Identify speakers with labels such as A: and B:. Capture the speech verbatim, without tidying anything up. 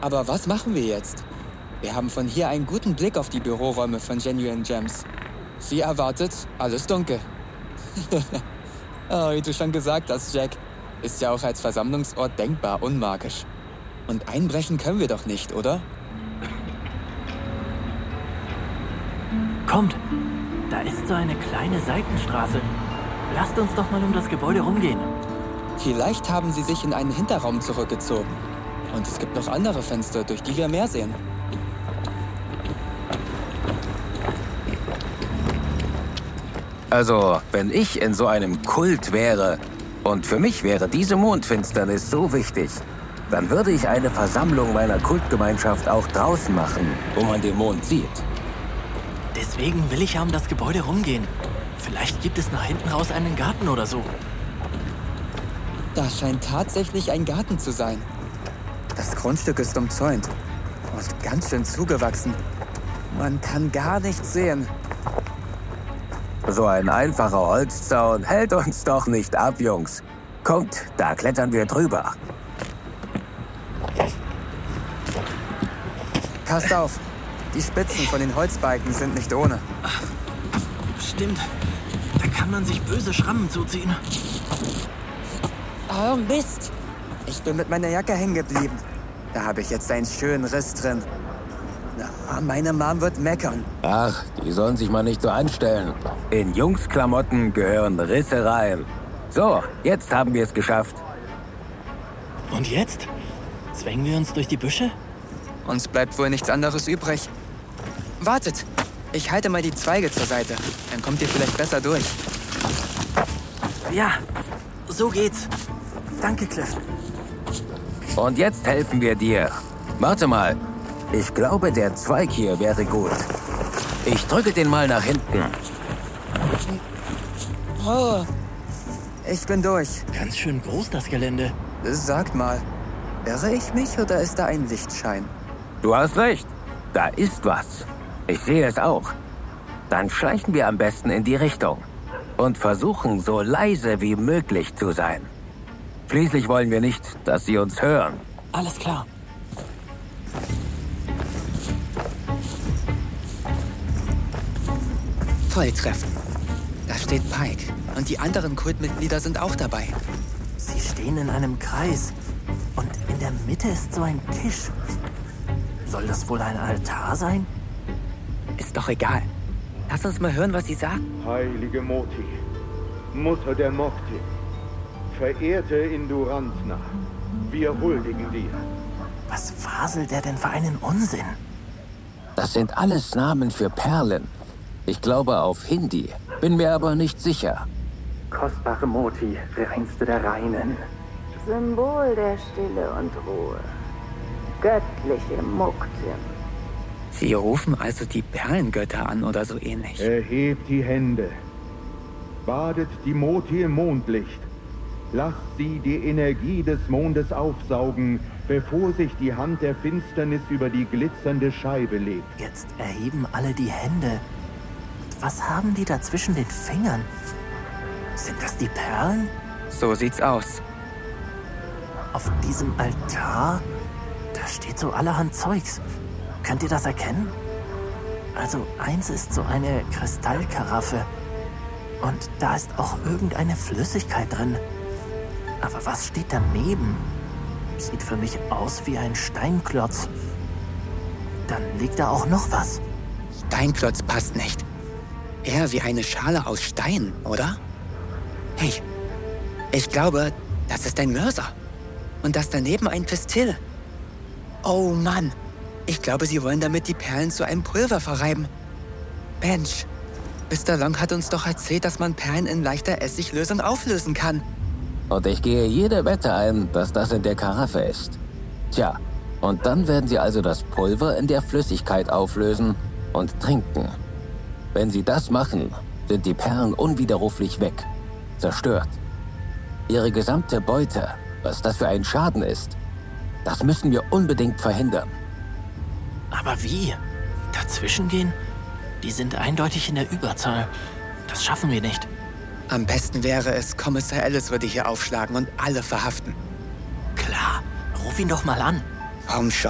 A: Aber was machen wir jetzt? Wir haben von hier einen guten Blick auf die Büroräume von Genuine Gems. Wie erwartet, alles dunkel. Oh, wie du schon gesagt hast, Jack, ist ja auch als Versammlungsort denkbar unmagisch. Und einbrechen können wir doch nicht, oder?
B: Kommt, da ist so eine kleine Seitenstraße. Lasst uns doch mal um das Gebäude rumgehen.
A: Vielleicht haben sie sich in einen Hinterraum zurückgezogen. Und es gibt noch andere Fenster, durch die wir mehr sehen.
C: Also, wenn ich in so einem Kult wäre und für mich wäre diese Mondfinsternis so wichtig, dann würde ich eine Versammlung meiner Kultgemeinschaft auch draußen machen, wo man den Mond sieht.
B: Deswegen will ich ja um das Gebäude rumgehen. Vielleicht gibt es nach hinten raus einen Garten oder so.
A: Das scheint tatsächlich ein Garten zu sein. Das Grundstück ist umzäunt und ganz schön zugewachsen. Man kann gar nichts sehen.
C: So ein einfacher Holzzaun hält uns doch nicht ab, Jungs. Kommt, da klettern wir drüber.
A: Passt auf, die Spitzen von den Holzbalken sind nicht ohne.
B: Stimmt, da kann man sich böse Schrammen zuziehen.
A: Oh Mist, ich bin mit meiner Jacke hängen geblieben. Da habe ich jetzt einen schönen Riss drin. Na, meine Mom wird meckern.
C: Ach, die sollen sich mal nicht so anstellen. In Jungsklamotten gehören Risse rein. So, jetzt haben wir es geschafft.
B: Und jetzt? Zwängen wir uns durch die Büsche?
A: Uns bleibt wohl nichts anderes übrig. Wartet, ich halte mal die Zweige zur Seite. Dann kommt ihr vielleicht besser durch.
B: Ja, so geht's. Danke, Cliff.
C: Und jetzt helfen wir dir. Warte mal. Ich glaube, der Zweig hier wäre gut. Ich drücke den mal nach hinten.
A: Oh, ich bin durch.
B: Ganz schön groß, das Gelände.
A: Sagt mal, irre ich mich oder ist da ein Lichtschein?
C: Du hast recht. Da ist was. Ich sehe es auch. Dann schleichen wir am besten in die Richtung und versuchen, so leise wie möglich zu sein. Schließlich wollen wir nicht, dass sie uns hören.
B: Alles klar.
A: Volltreffen. Da steht Pike. Und die anderen Kultmitglieder sind auch dabei.
B: Sie stehen in einem Kreis. Und in der Mitte ist so ein Tisch. Soll das wohl ein Altar sein?
A: Ist doch egal. Lass uns mal hören, was sie sagen.
D: Heilige Moti, Mutter der Mokti, verehrte Indurantna, wir huldigen dir.
B: Was faselt der denn für einen Unsinn?
C: Das sind alles Namen für Perlen. Ich glaube auf Hindi, bin mir aber nicht sicher.
E: Kostbare Moti, reinste der Reinen.
F: Symbol der Stille und Ruhe. Göttliche Muktim.
A: Sie rufen also die Perlengötter an oder so ähnlich.
D: Erhebt die Hände. Badet die Moti im Mondlicht. Lasst sie die Energie des Mondes aufsaugen, bevor sich die Hand der Finsternis über die glitzernde Scheibe legt.
B: Jetzt erheben alle die Hände. Und was haben die da zwischen den Fingern? Sind das die Perlen?
A: So sieht's aus.
B: Auf diesem Altar, da steht so allerhand Zeugs. Könnt ihr das erkennen? Also eins ist so eine Kristallkaraffe. Und da ist auch irgendeine Flüssigkeit drin. Aber was steht daneben? Sieht für mich aus wie ein Steinklotz. Dann liegt da auch noch was.
A: Steinklotz passt nicht. Eher wie eine Schale aus Stein, oder? Hey, ich glaube, das ist ein Mörser. Und das daneben ein Pistil. Oh Mann, ich glaube, sie wollen damit die Perlen zu einem Pulver verreiben. Mensch, Mister Long hat uns doch erzählt, dass man Perlen in leichter Essiglösung auflösen kann.
C: Und ich gehe jede Wette ein, dass das in der Karaffe ist. Tja, und dann werden sie also das Pulver in der Flüssigkeit auflösen und trinken. Wenn sie das machen, sind die Perlen unwiderruflich weg. Zerstört. Ihre gesamte Beute, was das für ein Schaden ist, das müssen wir unbedingt verhindern.
B: Aber wie? Dazwischen gehen? Die sind eindeutig in der Überzahl. Das schaffen wir nicht.
A: Am besten wäre es, Kommissar Ellis würde hier aufschlagen und alle verhaften.
B: Klar, ruf ihn doch mal an.
A: Komm schon.